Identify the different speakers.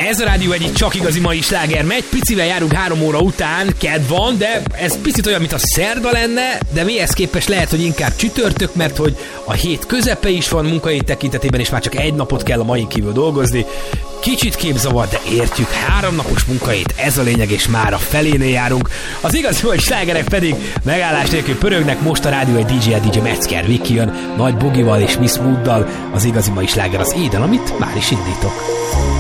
Speaker 1: Ez a Rádió egyik csak igazi mai sláger megy, picivel járunk 3 óra után, kedv van, de ez picit olyan, mint a szerda lenne, de mihez képest lehet, hogy inkább csütörtök, mert hogy a hét közepe is van munkahét tekintetében, és már csak egy napot kell a mai kívül dolgozni. Kicsit képzavar, de értjük, 3 napos munkahét, ez a lényeg, és már a felénél járunk. Az igazi mai slágerek pedig megállás nélkül pörögnek, most a Rádió egy DJ Metzger Viki jön, Nagy Bogival és Miss Mooddal. Az igazi mai sláger az éden, amit már is indítok.